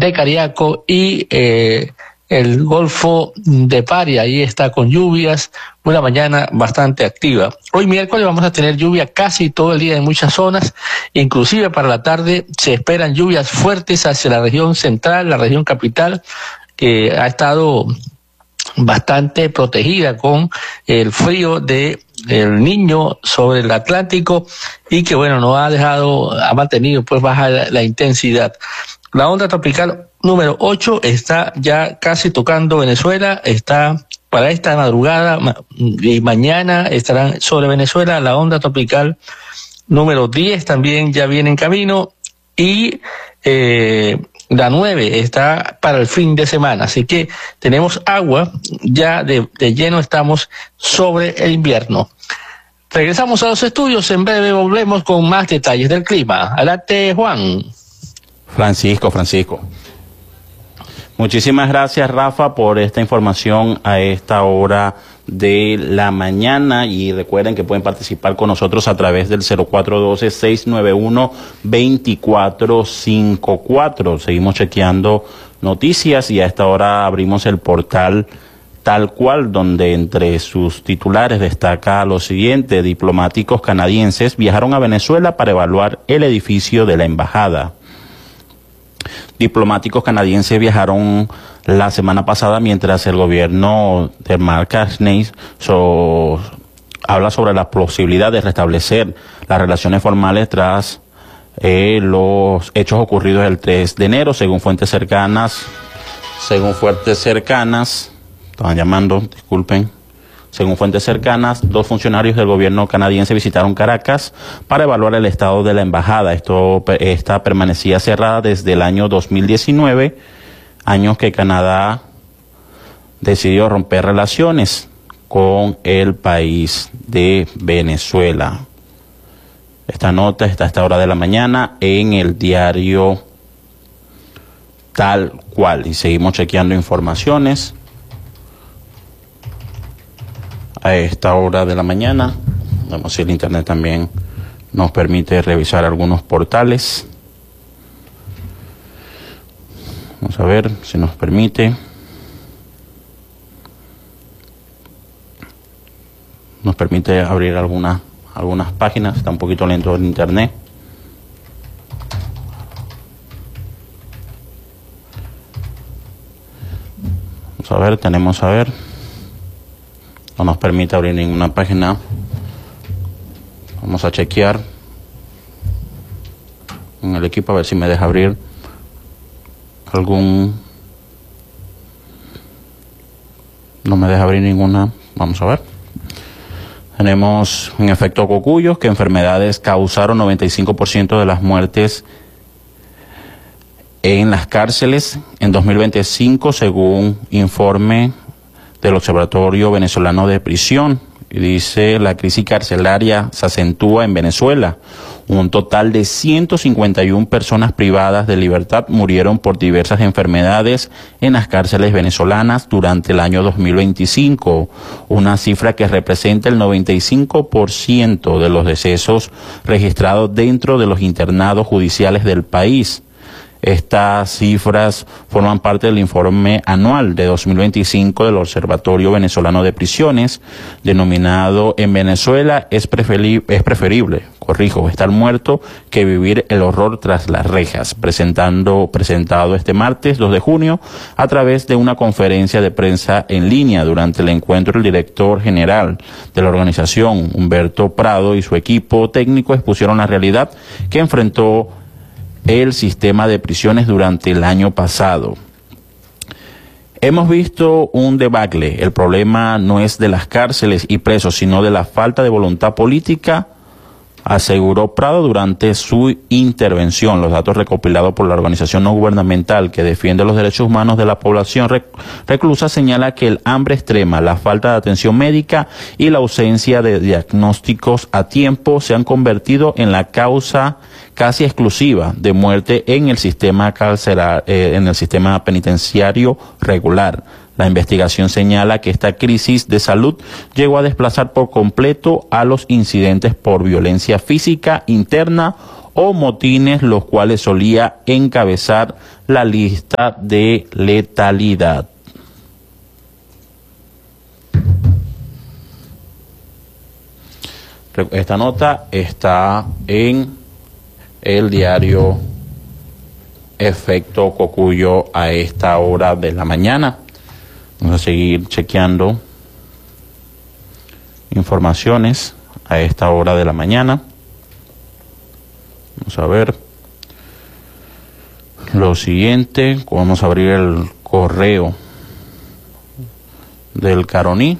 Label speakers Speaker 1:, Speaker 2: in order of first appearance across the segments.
Speaker 1: de Cariaco y el Golfo de Paria. Ahí está con lluvias, una mañana bastante activa. Hoy miércoles vamos a tener lluvia casi todo el día en muchas zonas, inclusive para la tarde se esperan lluvias fuertes hacia la región central, la región capital, que ha estado bastante protegida con el frío de el Niño sobre el Atlántico y que bueno, no ha mantenido pues baja la intensidad. La onda tropical número 8 está ya casi tocando Venezuela, está para esta madrugada y mañana estarán sobre Venezuela. La onda tropical número 10 también ya viene en camino y la 9 está para el fin de semana, así que tenemos agua, ya de lleno estamos sobre el invierno. Regresamos a los estudios, en breve volvemos con más detalles del clima. Adelante, Juan.
Speaker 2: Francisco. Muchísimas gracias, Rafa, por esta información a esta hora de la mañana, y recuerden que pueden participar con nosotros a través del 0412-691-2454. Seguimos chequeando noticias y a esta hora abrimos el portal Tal Cual, donde entre sus titulares destaca lo siguiente: diplomáticos canadienses viajaron a Venezuela para evaluar el edificio de la embajada. Diplomáticos canadienses viajaron la semana pasada mientras el gobierno de Mark Carney habla sobre la posibilidad de restablecer las relaciones formales tras los hechos ocurridos el 3 de enero, según fuentes cercanas, según fuentes cercanas, 2 funcionarios del gobierno canadiense visitaron Caracas para evaluar el estado de la embajada. Esta permanecía cerrada desde el año 2019, años que Canadá decidió romper relaciones con el país de Venezuela. Esta nota está a esta hora de la mañana en el diario Tal Cual, y seguimos chequeando informaciones a esta hora de la mañana. Vamos, si el internet también nos permite revisar algunos portales. Vamos a ver si nos permite. Nos permite abrir algunas páginas. Está un poquito lento el internet. Vamos a ver, no nos permite abrir ninguna página. Vamos a chequear en el equipo a ver si me deja abrir no me deja abrir ninguna. Vamos a ver. Tenemos en efecto Cocuyos, que enfermedades causaron 95% de las muertes en las cárceles en 2025, según informe del Observatorio Venezolano de Prisión. Y dice: la crisis carcelaria se acentúa en Venezuela. Un total de 151 personas privadas de libertad murieron por diversas enfermedades en las cárceles venezolanas durante el año 2025, una cifra que representa el 95% de los decesos registrados dentro de los internados judiciales del país. Estas cifras forman parte del informe anual de 2025 del Observatorio Venezolano de Prisiones, denominado En Venezuela es preferible estar muerto que vivir el horror tras las rejas, presentado este martes 2 de junio a través de una conferencia de prensa en línea. Durante el encuentro, el director general de la organización, Humberto Prado, y su equipo técnico expusieron la realidad que enfrentó el sistema de prisiones durante el año pasado. Hemos visto un debacle. El problema no es de las cárceles y presos, sino de la falta de voluntad política, aseguró Prado durante su intervención. Los datos recopilados por la organización no gubernamental que defiende los derechos humanos de la población reclusa señala que el hambre extrema, la falta de atención médica y la ausencia de diagnósticos a tiempo se han convertido en la causa casi exclusiva de muerte en el sistema en el sistema penitenciario regular. La investigación señala que esta crisis de salud llegó a desplazar por completo a los incidentes por violencia física interna o motines, los cuales solía encabezar la lista de letalidad. Esta nota está en el diario Efecto Cocuyo a esta hora de la mañana. Vamos a seguir chequeando informaciones a esta hora de la mañana. Vamos a ver lo siguiente. Vamos a abrir el correo del Caroní.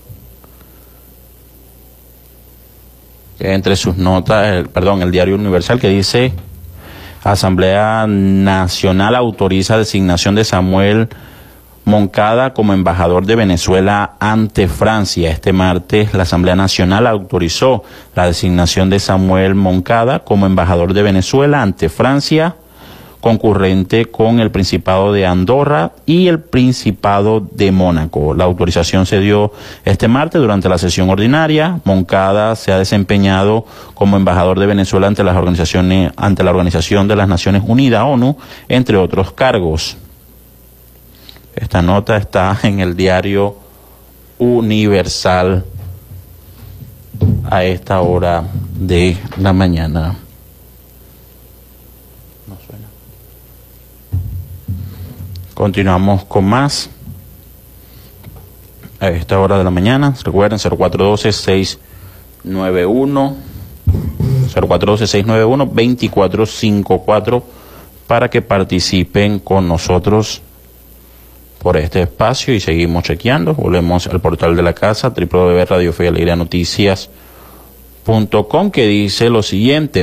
Speaker 2: Entre sus notas, el Diario Universal, que dice: Asamblea Nacional autoriza designación de Samuel Moncada como embajador de Venezuela ante Francia. Este martes la Asamblea Nacional autorizó la designación de Samuel Moncada como embajador de Venezuela ante Francia, concurrente con el Principado de Andorra y el Principado de Mónaco. La autorización se dio este martes durante la sesión ordinaria. Moncada se ha desempeñado como embajador de Venezuela ante la Organización de las Naciones Unidas, ONU, entre otros cargos. Esta nota está en el Diario Universal a esta hora de la mañana. No suena. Continuamos con más a esta hora de la mañana. Recuerden, 0412-691-2454 para que participen con nosotros por este espacio, y seguimos chequeando. Volvemos al portal de la casa, www.radiofeleiranoticias.com, que dice lo siguiente: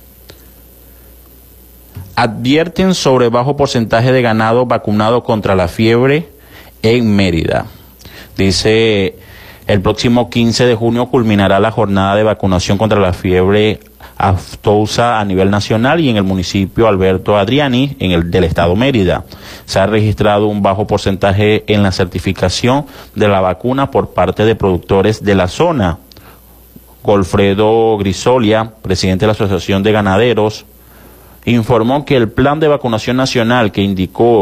Speaker 2: advierten sobre bajo porcentaje de ganado vacunado contra la fiebre en Mérida. Dice: el próximo 15 de junio culminará la jornada de vacunación contra la fiebre aftosa a nivel nacional, y en el municipio Alberto Adriani, del estado Mérida, se ha registrado un bajo porcentaje en la certificación de la vacuna por parte de productores de la zona. Golfredo Grisolia, presidente de la Asociación de Ganaderos, informó que el plan de vacunación nacional que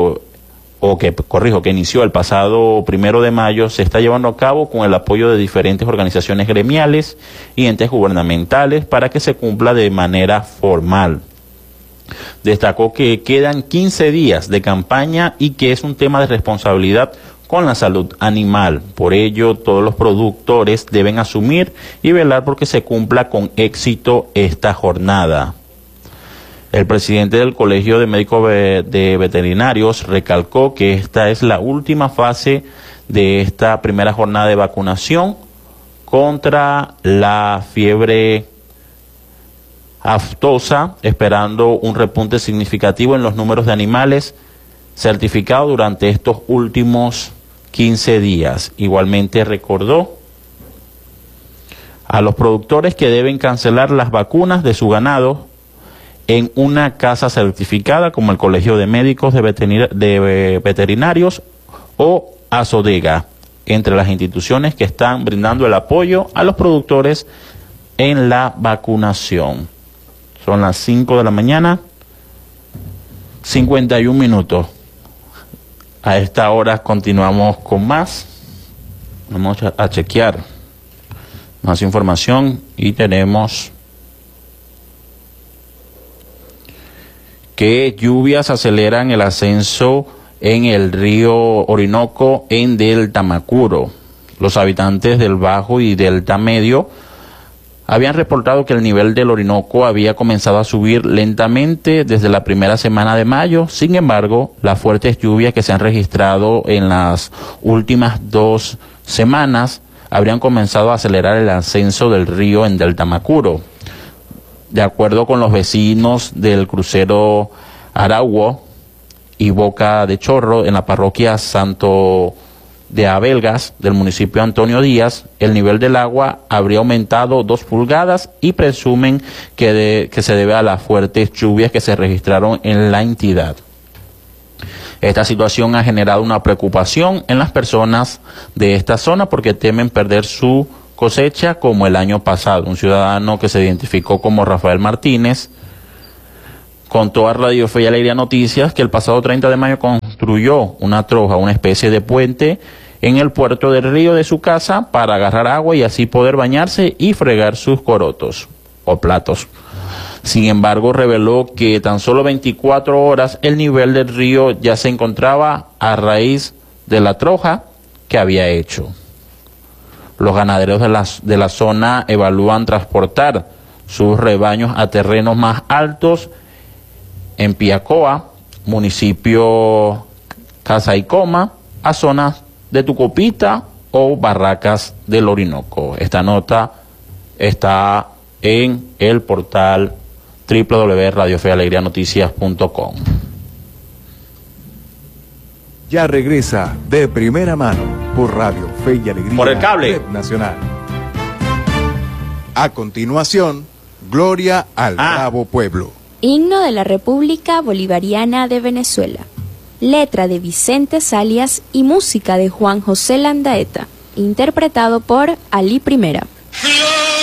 Speaker 2: inició el pasado 1 de mayo se está llevando a cabo con el apoyo de diferentes organizaciones gremiales y entes gubernamentales para que se cumpla de manera formal. Destacó que quedan 15 días de campaña y que es un tema de responsabilidad con la salud animal. Por ello, todos los productores deben asumir y velar porque se cumpla con éxito esta jornada. El presidente del Colegio de Médicos de Veterinarios recalcó que esta es la última fase de esta primera jornada de vacunación contra la fiebre aftosa, esperando un repunte significativo en los números de animales certificados durante estos últimos 15 días. Igualmente recordó a los productores que deben cancelar las vacunas de su ganado en una casa certificada como el Colegio de Médicos de Veterinarios o ASODEGA, entre las instituciones que están brindando el apoyo a los productores en la vacunación. Son las 5 de la mañana, 51 minutos. A esta hora continuamos con más. Vamos a chequear más información y tenemos que lluvias aceleran el ascenso en el río Orinoco en Delta Macuro. Los habitantes del Bajo y Delta Medio habían reportado que el nivel del Orinoco había comenzado a subir lentamente desde la primera semana de mayo. Sin embargo, las fuertes lluvias que se han registrado en las últimas 2 semanas habrían comenzado a acelerar el ascenso del río en Delta Macuro. De acuerdo con los vecinos del crucero Arauo y Boca de Chorro, en la parroquia Santo de Abelgas del municipio Antonio Díaz, el nivel del agua habría aumentado 2 pulgadas y presumen que se debe a las fuertes lluvias que se registraron en la entidad. Esta situación ha generado una preocupación en las personas de esta zona porque temen perder su cosecha como el año pasado. Un ciudadano que se identificó como Rafael Martínez contó a Radio Fe y Alegría Noticias que el pasado 30 de mayo construyó una troja, una especie de puente, en el puerto del río de su casa para agarrar agua y así poder bañarse y fregar sus corotos o platos. Sin embargo, reveló que tan solo 24 horas el nivel del río ya se encontraba a raíz de la troja que había hecho. Los ganaderos de la zona evalúan transportar sus rebaños a terrenos más altos en Piacoa, municipio Casaicoma, a zonas de Tucopita o Barracas del Orinoco. Esta nota está en el portal www.radiofealegrianoticias.com.
Speaker 3: Ya regresa De Primera Mano por Radio Fe y Alegría.
Speaker 2: Por el cable.
Speaker 3: Red Nacional. A continuación, Gloria al Bravo Pueblo.
Speaker 4: Himno de la República Bolivariana de Venezuela. Letra de Vicente Salias y música de Juan José Landaeta. Interpretado por Ali Primera.